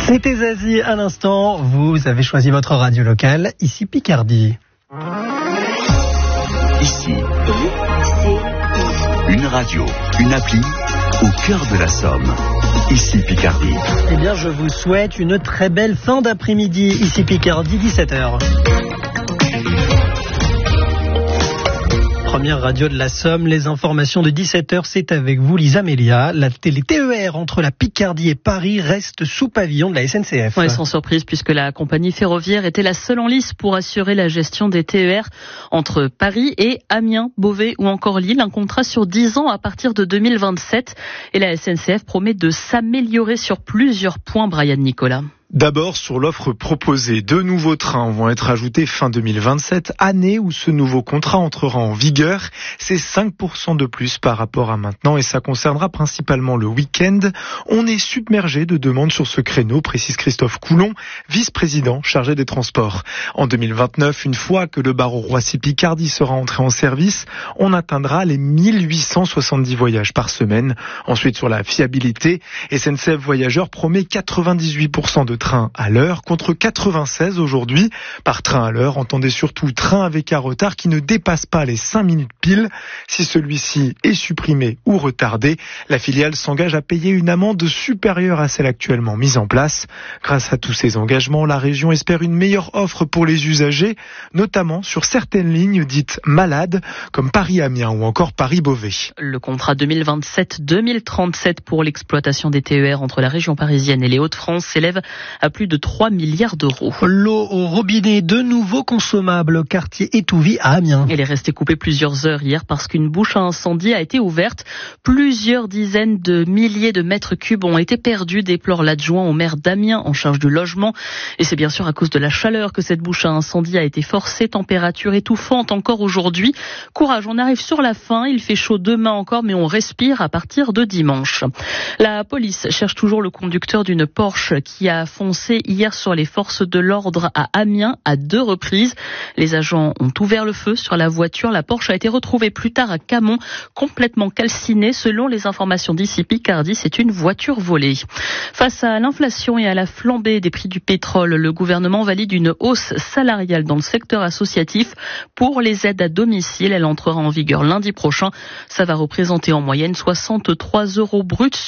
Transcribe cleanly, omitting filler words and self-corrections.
C'était Zazie à l'instant. Vous avez choisi votre radio locale, ici Picardie. Ici, une radio, une appli au cœur de la Somme. Ici Picardie. Eh bien, je vous souhaite une très belle fin d'après-midi. Ici Picardie, 17h. Première radio de la Somme, les informations de 17h, c'est avec vous Lisa Mélia. Les TER entre la Picardie et Paris restent sous pavillon de la SNCF. Oui, sans surprise, puisque la compagnie ferroviaire était la seule en lice pour assurer la gestion des TER entre Paris et Amiens, Beauvais ou encore Lille. Un contrat sur 10 ans à partir de 2027. Et la SNCF promet de s'améliorer sur plusieurs points, Brian Nicolas. D'abord, sur l'offre proposée, 2 nouveaux trains vont être ajoutés fin 2027, année où ce nouveau contrat entrera en vigueur. C'est 5% de plus par rapport à maintenant et ça concernera principalement le week-end. On est submergé de demandes sur ce créneau, précise Christophe Coulon, vice-président chargé des transports. En 2029, une fois que le barreau Roissy-Picardie sera entré en service, on atteindra les 1870 voyages par semaine. Ensuite, sur la fiabilité, SNCF Voyageurs promet 98% de train à l'heure contre 96 aujourd'hui. Par train à l'heure, entendez surtout train avec un retard qui ne dépasse pas les 5 minutes pile. Si celui-ci est supprimé ou retardé, la filiale s'engage à payer une amende supérieure à celle actuellement mise en place. Grâce à tous ces engagements, la région espère une meilleure offre pour les usagers, notamment sur certaines lignes dites malades, comme Paris-Amiens ou encore Paris-Beauvais. Le contrat 2027-2037 pour l'exploitation des TER entre la région parisienne et les Hauts-de-France s'élève à plus de 3 milliards d'euros. L'eau au robinet, de nouveaux consommables au quartier Étouvie à Amiens. Elle est restée coupée plusieurs heures hier parce qu'une bouche à incendie a été ouverte. Plusieurs dizaines de milliers de mètres cubes ont été perdus, déplore l'adjoint au maire d'Amiens en charge du logement. Et c'est bien sûr à cause de la chaleur que cette bouche à incendie a été forcée. Température étouffante encore aujourd'hui. Courage, on arrive sur la fin. Il fait chaud demain encore, mais on respire à partir de dimanche. La police cherche toujours le conducteur d'une Porsche qui a foncé hier sur les forces de l'ordre à Amiens à 2 reprises. Les agents ont ouvert le feu sur la voiture. La Porsche a été retrouvée plus tard à Camon, complètement calcinée. Selon les informations d'ici Picardie, c'est une voiture volée. Face à l'inflation et à la flambée des prix du pétrole, le gouvernement valide une hausse salariale dans le secteur associatif pour les aides à domicile. Elle entrera en vigueur lundi prochain. Ça va représenter en moyenne 63 € bruts